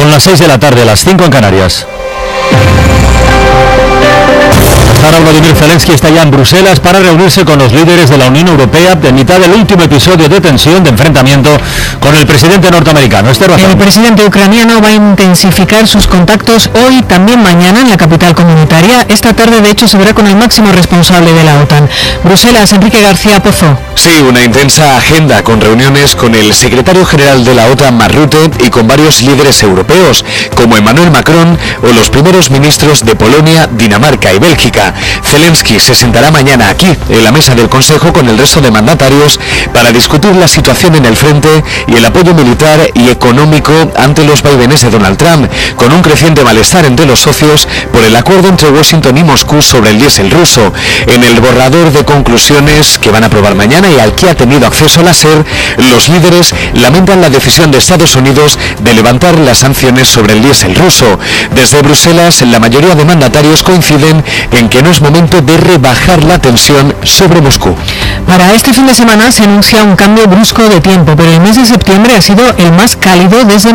Son las 6 de la tarde, las 5 en Canarias. Ahora Volodymyr Zelensky está ya en Bruselas para reunirse con los líderes de la Unión Europea en mitad del último episodio de tensión, de enfrentamiento con el presidente norteamericano. El presidente ucraniano va a intensificar sus contactos hoy, también mañana, en la capital comunitaria. Esta tarde, de hecho, se verá con el máximo responsable de la OTAN. Bruselas, Enrique García Pozo. Sí, una intensa agenda con reuniones con el secretario general de la OTAN, Mark Rutte, y con varios líderes europeos, como Emmanuel Macron o los primeros ministros de Polonia, Dinamarca y Bélgica. Zelensky se sentará mañana aquí, en la mesa del Consejo, con el resto de mandatarios para discutir la situación en el frente y el apoyo militar y económico ante los vaivenes de Donald Trump, con un creciente malestar entre los socios por el acuerdo entre Washington y Moscú sobre el diésel ruso. En el borrador de conclusiones que van a aprobar mañana y al que ha tenido acceso la SER, los líderes lamentan la decisión de Estados Unidos de levantar las sanciones sobre el diésel ruso. Desde Bruselas, la mayoría de mandatarios coinciden en que no es momento de rebajar la tensión sobre Moscú. Para este fin de semana se anuncia un cambio brusco de tiempo, pero el mes de septiembre ha sido el más cálido desde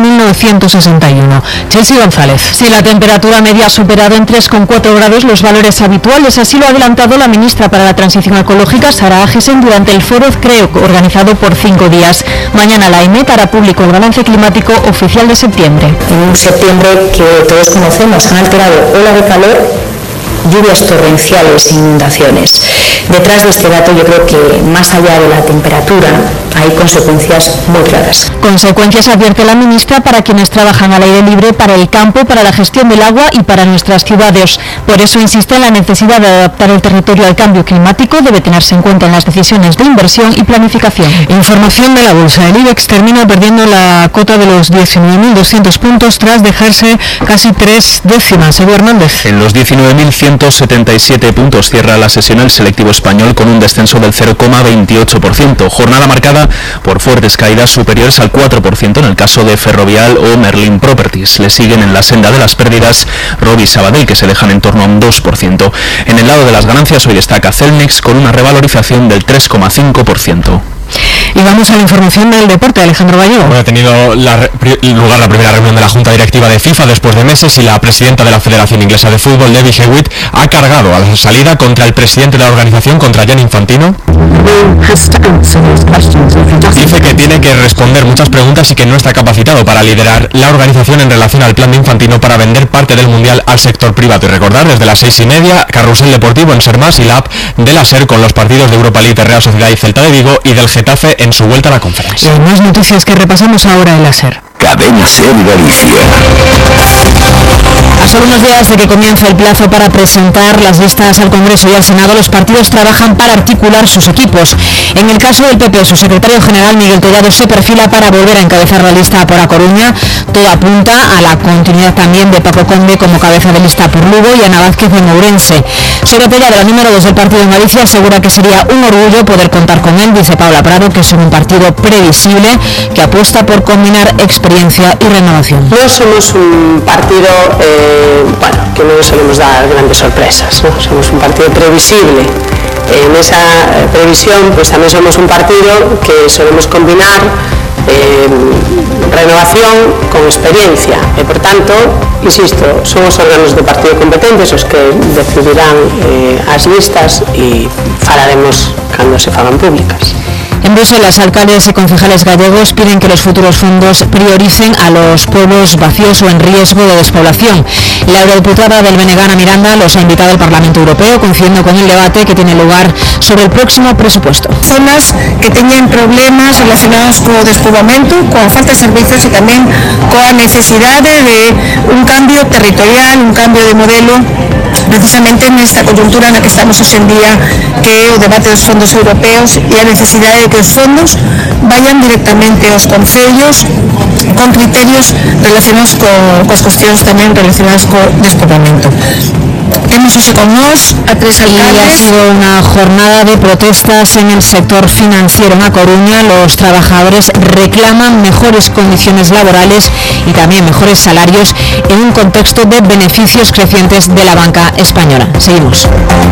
1961. Chelsea González. Sí, la temperatura media ha superado en 3,4 grados los valores habituales. Así lo ha adelantado la ministra para la Transición Ecológica, Sara Agesen, durante el foro CREO, organizado por 5 días. Mañana la EMET hará público el balance climático oficial de septiembre. En un septiembre que todos conocemos han alterado ola de calor, lluvias torrenciales e inundaciones. Detrás de este dato, yo creo que más allá de la temperatura hay consecuencias muy claras. Consecuencias, advierte la ministra, para quienes trabajan al aire libre, para el campo, para la gestión del agua y para nuestras ciudades. Por eso insiste en la necesidad de adaptar el territorio al cambio climático. Debe tenerse en cuenta en las decisiones de inversión y planificación. Información de la bolsa. El IBEX termina perdiendo la cota de los 19.200 puntos tras dejarse casi 3 décimas. Edu Hernández. En los 19.177 puntos cierra la sesión el selectivo español, con un descenso del 0,28%. Jornada marcada por fuertes caídas superiores al 4% en el caso de Ferrovial o Merlin Properties. Le siguen en la senda de las pérdidas Robi y Sabadell, que se dejan en torno a un 2%. En el lado de las ganancias hoy destaca Celnex, con una revalorización del 3,5%. Y vamos a la información del deporte. Alejandro Gallego. Ha tenido lugar la primera reunión de la Junta Directiva de FIFA después de meses, y la presidenta de la Federación Inglesa de Fútbol, Debbie Hewitt, ha cargado a la salida contra el presidente de la organización, contra Gianni Infantino. Dice que tiene que responder muchas preguntas y que no está capacitado para liderar la organización en relación al plan de Infantino para vender parte del Mundial al sector privado. Y recordar, desde las 6:30, Carrusel Deportivo en Ser Más y la app de la SER, con los partidos de Europa League de Real Sociedad y Celta de Vigo y del Getafe en su vuelta a la conferencia. Y más noticias que repasamos ahora en la SER. Cadena SER Galicia. A solo unos días de que comience el plazo para presentar las listas al Congreso y al Senado, los partidos trabajan para articular sus equipos. En el caso del PP, su secretario general, Miguel Tellado, se perfila para volver a encabezar la lista por A Coruña. Todo apunta a la continuidad también de Paco Conde como cabeza de lista por Lugo y Ana Vázquez de Mourense. Sobre Tellado, la número 2 del partido en Galicia, asegura que sería un orgullo poder contar con él. Dice Paula Prado que es un partido previsible que apuesta por combinar experiencia y renovación. No somos un partido que no solemos dar grandes sorpresas, ¿no? Somos un partido previsible. En esa previsión, pues también somos un partido que solemos combinar renovación con experiencia. Por tanto, insisto, son os órganos do partido competentes os que decidirán as listas e falaremos cando se fagan públicas. En Bruselas, alcaldes y concejales gallegos piden que los futuros fondos prioricen a los pueblos vacíos o en riesgo de despoblación. La eurodiputada del BNG, Ana Miranda, los ha invitado al Parlamento Europeo, coincidiendo con el debate que tiene lugar sobre el próximo presupuesto. Zonas que teñen problemas relacionados co despoboamento, coa falta de servicios e tamén coa necesidade de un cambio territorial, un cambio de modelo, precisamente nesta coyuntura na que estamos hoxe en día, que é o debate dos fondos europeos e a necesidade de que os fondos vayan directamente aos concellos con criterios relacionados coas cuestións tamén relacionadas co despoboamento. Temos hoxe con nós a 3 alcaldes. Y ha sido una jornada de protestas en el sector financiero en A Coruña. Los trabajadores reclaman mejores condiciones laborales y también mejores salarios en un contexto de beneficios crecientes de la banca española. Seguimos.